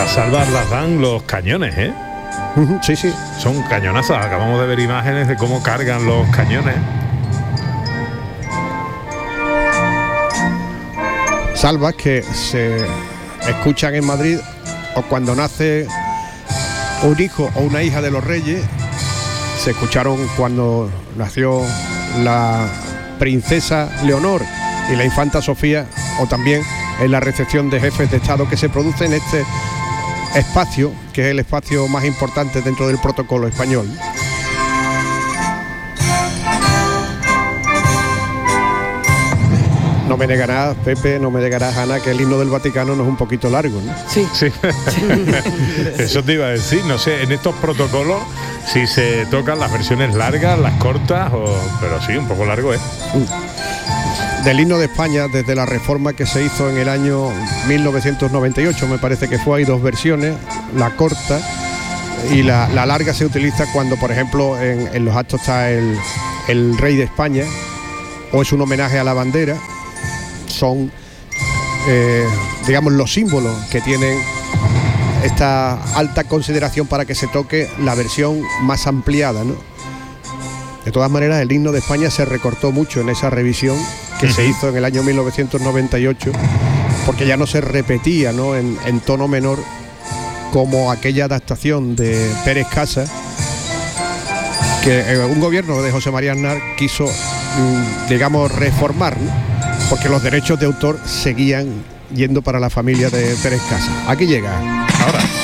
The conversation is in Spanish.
Estas salvas las dan los cañones, ¿eh? Sí, sí. Son cañonazos. Acabamos de ver imágenes de cómo cargan los cañones. Salvas que se escuchan en Madrid o cuando nace un hijo o una hija de los reyes. Se escucharon cuando nació la princesa Leonor y la infanta Sofía, o también en la recepción de jefes de Estado que se produce en este espacio, que es el espacio más importante dentro del protocolo español. No me negarás, Pepe, no me negarás, Ana, que el himno del Vaticano no es un poquito largo, ¿no? Sí. Sí. Eso te iba a decir, no sé, en estos protocolos si se tocan las versiones largas, las cortas, pero sí, un poco largo es. Del himno de España, desde la reforma que se hizo en el año 1998, me parece que fue, hay dos versiones, la corta y la larga se utiliza cuando, por ejemplo, en los actos está el rey de España, o es un homenaje a la bandera. Son, digamos, los símbolos que tienen esta alta consideración para que se toque la versión más ampliada, ¿no? De todas maneras, el himno de España se recortó mucho en esa revisión que se hizo en el año 1998, porque ya no se repetía, ¿no?, en tono menor, como aquella adaptación de Pérez Casas, que un gobierno de José María Aznar quiso, digamos, reformar, ¿no?, porque los derechos de autor seguían yendo para la familia de Pérez Casas. Aquí llega. Ahora.